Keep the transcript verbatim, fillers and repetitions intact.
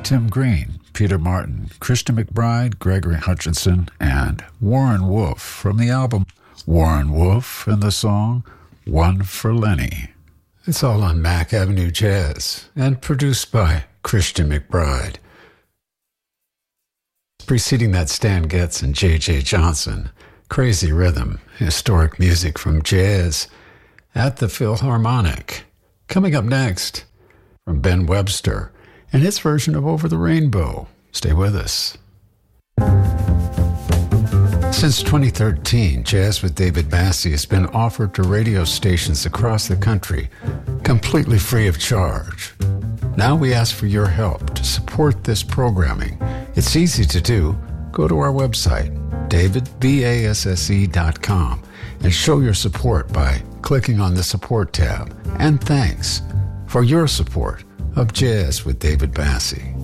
Tim Green, Peter Martin, Christian McBride, Gregory Hutchinson, and Warren Wolf from the album Warren Wolf and the song One for Lenny. It's all on Mack Avenue Jazz and produced by Christian McBride. Preceding that, Stan Getz and J J Johnson, Crazy Rhythm, historic music from jazz at the Philharmonic. Coming up next, from Ben Webster and his version of Over the Rainbow. Stay with us. Since twenty thirteen, Jazz with David Bassie has been offered to radio stations across the country, completely free of charge. Now we ask for your help to support this programming. It's easy to do. Go to our website, david basse dot com, and show your support by clicking on the support tab. And thanks for your support of Jazz with David Bassie.